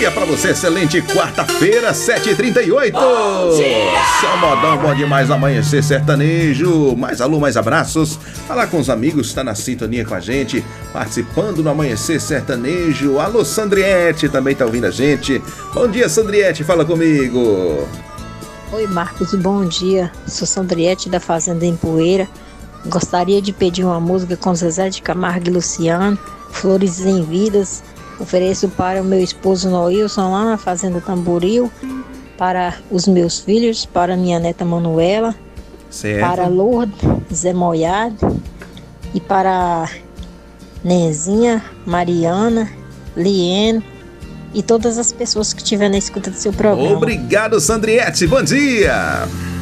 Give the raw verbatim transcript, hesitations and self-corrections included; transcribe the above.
dia pra você, excelente quarta-feira, sete e trinta e oito. Bom dia! Seu modão bom demais, amanhecer sertanejo. Mais alô, mais abraços. Falar com os amigos, tá na sintonia com a gente, participando do Amanhecer Sertanejo. Alô, Sandriete, também tá ouvindo a gente. Bom dia, Sandriete, fala comigo. Oi, Marcos, bom dia. Sou Sandriete da Fazenda em Poeira. Gostaria de pedir uma música com Zezé de Camargo e Luciano, Flores em Vidas. Ofereço para o meu esposo Noilson lá na Fazenda Tamboril, para os meus filhos, para minha neta Manuela, Certo. para Lourdes, Zé Moiado e para Nenzinha, Mariana, Liene e todas as pessoas que estiverem na escuta do seu programa. Obrigado, Sandriete, bom dia.